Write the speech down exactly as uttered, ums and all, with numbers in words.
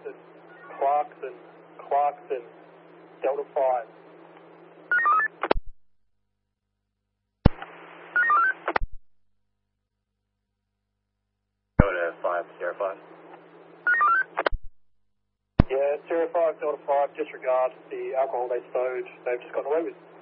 Clarkson, Clarkson, Clarkson, Delta five. Go to five, Sierra five. Yeah, Sierra five, Delta five, disregard the alcohol they stowed, they've just gotten away with.